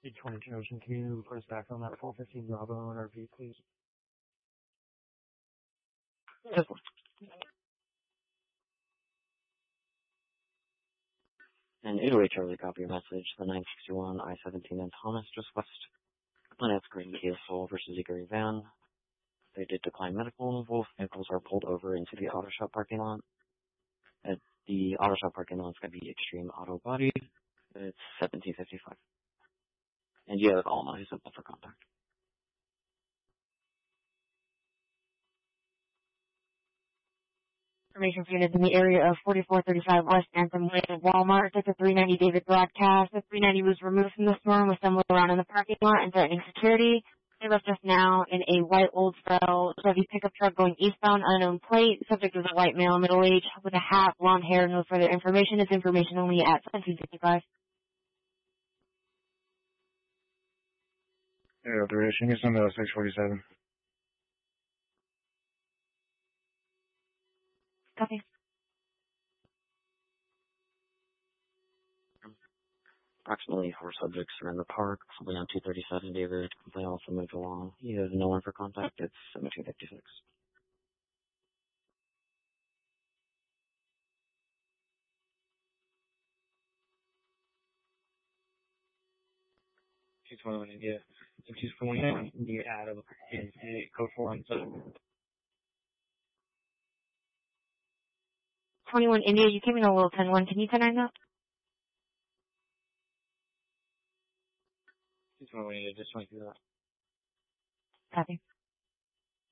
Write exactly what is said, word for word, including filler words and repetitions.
eight twenty-two Ocean, can you put us back on that four fifteen Bravo and R V, please? Yes. And eight oh eight Charlie, copy your message. The nine sixty-one I seventeen and Thomas, just west. Planet's Green Kia Soul versus Eagery Van. They did decline medical. Both vehicles are pulled over into the auto shop parking lot. At the auto shop parking lot, it's going to be Extreme Auto Body. It's seventeen fifty-five. And you have all my simple for contact. Information for units in the area of forty-four thirty-five West Anthem Way at Walmart. That's a three ninety David broadcast. The three ninety was removed from the storm, was assembled around in the parking lot and threatening security. They left us now in a white Oldsmobile Chevy pickup truck going eastbound, unknown plate. Subject was a white male, middle age, with a hat, blonde hair. No further information. It's information only at seventeen fifty-five. Yeah, duration is on the six forty-seven. Copy. Approximately four subjects are in the park, probably on two thirty-seven, David. They also moved along. You have no one for contact. It's seventeen fifty-six. two twenty-one India. So two twenty-one India Adam is code four one seven. twenty-one India, you came in a little ten one. Can you ten nine that? two twenty-one India, just twenty-two that. Copy.